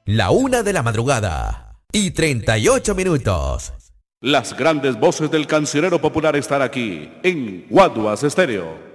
La 1:38 Las grandes voces del cancionero popular están aquí en Guaduas Estéreo.